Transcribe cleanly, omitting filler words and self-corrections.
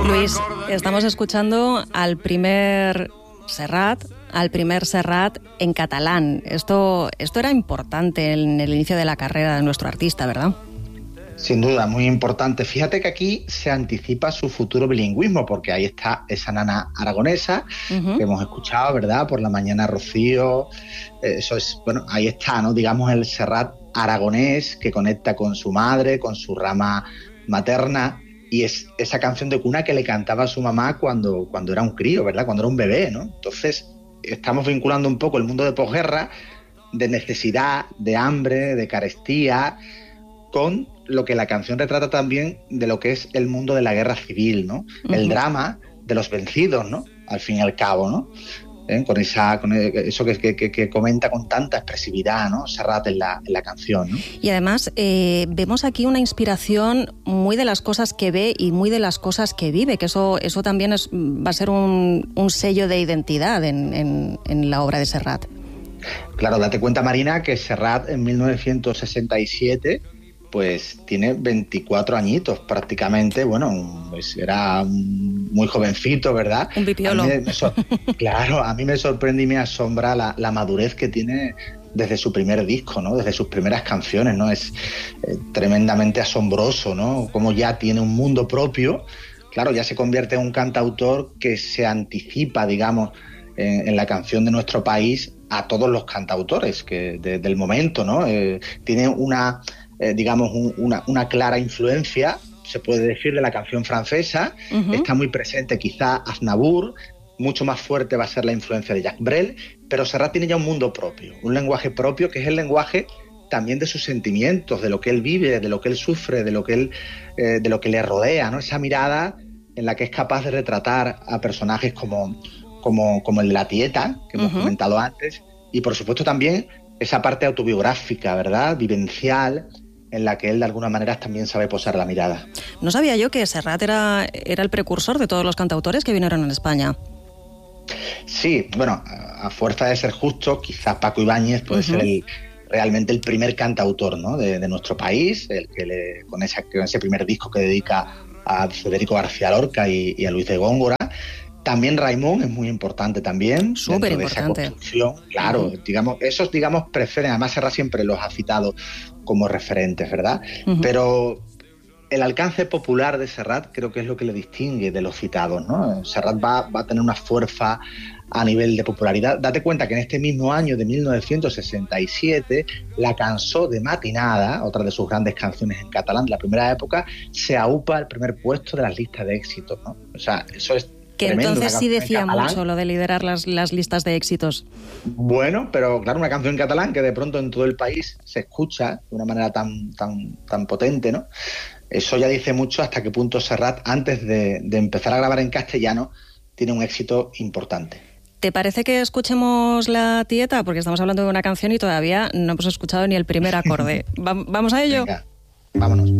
Luis, estamos escuchando al primer Serrat en catalán. Esto era importante en el inicio de la carrera de nuestro artista, ¿verdad? Sin duda, muy importante. Fíjate que aquí se anticipa su futuro bilingüismo, porque ahí está esa nana aragonesa que hemos escuchado, ¿verdad? Por la mañana Rocío. Eso es, bueno, ahí está, ¿no? Digamos, el Serrat aragonés que conecta con su madre, con su rama materna, y es esa canción de cuna que le cantaba a su mamá cuando era un crío, ¿verdad? Cuando era un bebé, ¿no? Entonces, estamos vinculando un poco el mundo de posguerra, de necesidad, de hambre, de carestía, con lo que la canción retrata también de lo que es el mundo de la guerra civil, ¿no? El drama de los vencidos, ¿no? Al fin y al cabo, ¿no? Con eso que comenta con tanta expresividad, ¿no? Serrat en la canción, ¿no? Y además vemos aquí una inspiración muy de las cosas que ve y muy de las cosas que vive, que eso también va a ser un sello de identidad en la obra de Serrat. Claro, date cuenta, Marina, que Serrat en 1967 pues tiene 24 añitos prácticamente. Bueno, pues era muy jovencito, ¿verdad? Un pipiolo. Claro, a mí me sorprende y me asombra la madurez que tiene desde su primer disco, ¿no? Desde sus primeras canciones, ¿no? Es tremendamente asombroso, ¿no? Como ya tiene un mundo propio. Claro, ya se convierte en un cantautor que se anticipa, digamos, en la canción de nuestro país a todos los cantautores del momento, ¿no? Tiene una clara influencia, se puede decir, de la canción francesa. Está muy presente quizá Aznavour, mucho más fuerte va a ser la influencia de Jacques Brel, pero Serrat tiene ya un mundo propio, un lenguaje propio que es el lenguaje también de sus sentimientos, de lo que él vive, de lo que él sufre, de lo que le rodea, ¿no? Esa mirada en la que es capaz de retratar a personajes como el de la Tieta, que hemos comentado antes, y por supuesto también esa parte autobiográfica, ¿verdad?, vivencial, en la que él de alguna manera también sabe posar la mirada. No sabía yo que Serrat era el precursor de todos los cantautores que vinieron en España. Sí, bueno, a fuerza de ser justo, quizás Paco Ibáñez puede ser realmente el primer cantautor, ¿no?, de nuestro país, el que con ese primer disco que dedica a Federico García Lorca y a Luis de Góngora. También Raimón es muy importante también. Súper importante. Esa construcción, claro, esos prefieren, además Serrat siempre los ha citado como referentes, ¿verdad? Pero el alcance popular de Serrat creo que es lo que le distingue de los citados, ¿no? Serrat va a tener una fuerza a nivel de popularidad. Date cuenta que en este mismo año de 1967, la Cançó de Matinada, otra de sus grandes canciones en catalán de la primera época, se aupa al primer puesto de las listas de éxitos, ¿no? O sea, eso es que tremendo. Entonces sí decía mucho lo de liderar las listas de éxitos. Bueno, pero claro, una canción en catalán que de pronto en todo el país se escucha de una manera tan potente, ¿no? Eso ya dice mucho hasta qué punto Serrat, antes de empezar a grabar en castellano, tiene un éxito importante. ¿Te parece que escuchemos La Tieta? Porque estamos hablando de una canción y todavía no hemos escuchado ni el primer acorde. ¿Vamos a ello? Venga, vámonos.